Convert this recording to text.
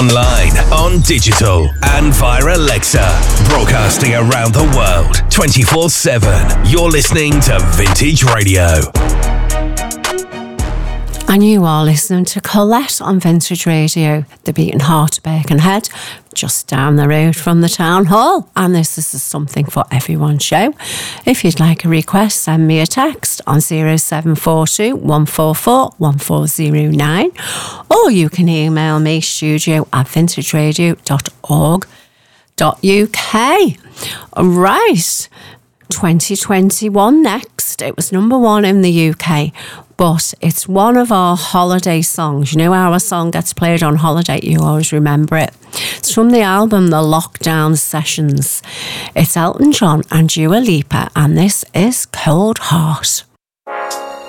online, on digital, and via Alexa. Broadcasting around the world, 24/7. You're listening to Vintage Radio. And you are listening to Colette on Vintage Radio, the beating heart of Birkenhead, just down the road from the town hall. And this is a Something for Everyone show. If you'd like a request, send me a text on 0742 144 1409, or you can email me studio@vintageradio.org.uk. Right, 2021 next. It was number one in the UK, but it's one of our holiday songs. You know how a song gets played on holiday, you always remember it. It's from the album The Lockdown Sessions. It's Elton John and Dua Lipa, and this is Cold Heart.